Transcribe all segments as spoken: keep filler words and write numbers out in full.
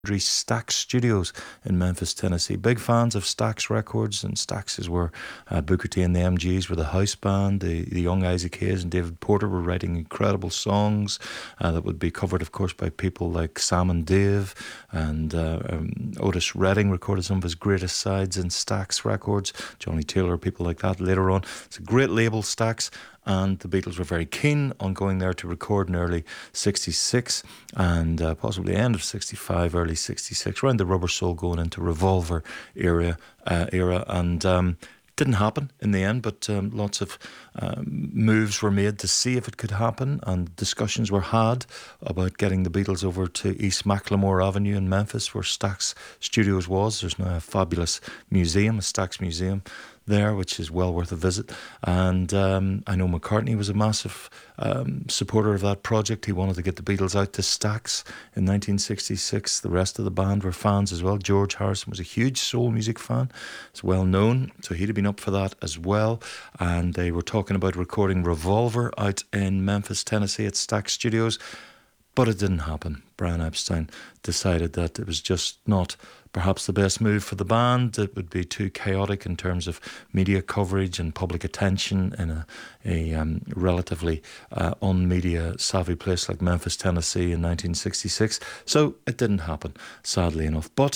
Stax Studios in Memphis, Tennessee. Big fans of Stax Records, and Stax is where uh, Booker T and the M Gs were the house band. The, the young Isaac Hayes and David Porter were writing incredible songs uh, that would be covered, of course, by people like Sam and Dave. And uh, um, Otis Redding recorded some of his greatest sides in Stax Records. Johnny Taylor, people like that later on. It's a great label, Stax. And the Beatles were very keen on going there to record in early sixty-six and uh, possibly end of sixty-five, early sixty-six, around the Rubber Soul going into Revolver era, uh, era and um, didn't happen in the end, but um, lots of um, moves were made to see if it could happen, and discussions were had about getting the Beatles over to East Macklemore Avenue in Memphis, where Stax Studios was. There's now a fabulous museum, a Stax museum there, which is well worth a visit. And um, I know McCartney was a massive um, supporter of that project. He wanted to get the Beatles out to Stax in nineteen sixty-six. The rest of the band were fans as well. George Harrison was a huge soul music fan. It's well known, so he'd have been up for that as well. And they were talking about recording Revolver out in Memphis, Tennessee at Stax Studios. But it didn't happen. Brian Epstein decided that it was just not perhaps the best move for the band. It would be too chaotic in terms of media coverage and public attention in a, a um, relatively uh, un-media savvy place like Memphis, Tennessee in nineteen sixty-six. So it didn't happen, sadly enough. But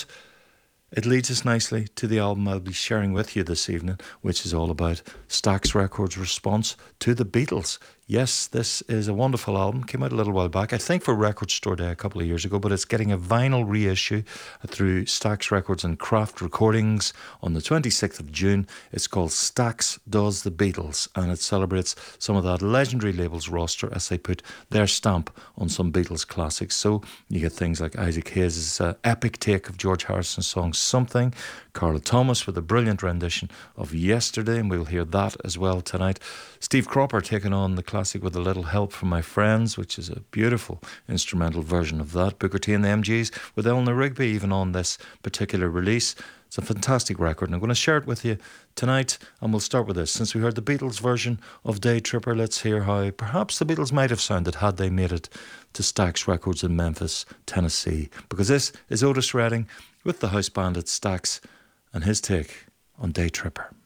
it leads us nicely to the album I'll be sharing with you this evening, which is all about Stax Records' response to the Beatles. Yes, this is a wonderful album. Came out a little while back, I think for Record Store Day a couple of years ago, but it's getting a vinyl reissue through Stax Records and Craft Recordings on the twenty-sixth of June. It's called Stax Does the Beatles, and it celebrates some of that legendary label's roster as they put their stamp on some Beatles classics. So you get things like Isaac Hayes' uh, epic take of George Harrison's song Something, Carla Thomas with a brilliant rendition of Yesterday, and we'll hear that as well tonight. Steve Cropper taking on the classic with a little help from my friends, which is a beautiful instrumental version of that. Booker T and the M Gs with Eleanor Rigby even on this particular release. It's a fantastic record, and I'm going to share it with you tonight, and we'll start with this. Since we heard the Beatles version of Day Tripper, let's hear how perhaps the Beatles might have sounded had they made it to Stax Records in Memphis, Tennessee, because this is Otis Redding with the house band at Stax and his take on Day Tripper.